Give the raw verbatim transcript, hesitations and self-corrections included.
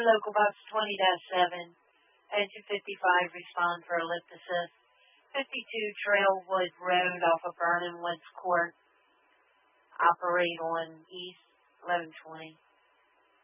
local box twenty dash seven. At two fifty-five, respond for a lift assist. fifty-two Trailwood Road off of Vernon Woods Court. Operate on East eleven twenty.